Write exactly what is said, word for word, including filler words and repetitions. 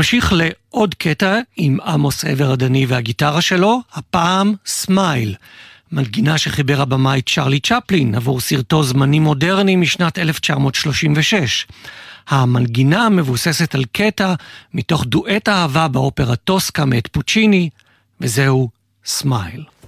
נמשיך לעוד קטע עם עמוס עבר הדני והגיטרה שלו, הפעם סמייל, מנגינה שחיבר הבמאי צ'רלי צ'פלין עבור סרטו זמנים מודרניים משנת אלף תשע מאות שלושים ושש. המנגינה מבוססת על קטע מתוך דואט האהבה באופרה טוסקה מאת פוצ'יני, וזהו סמייל.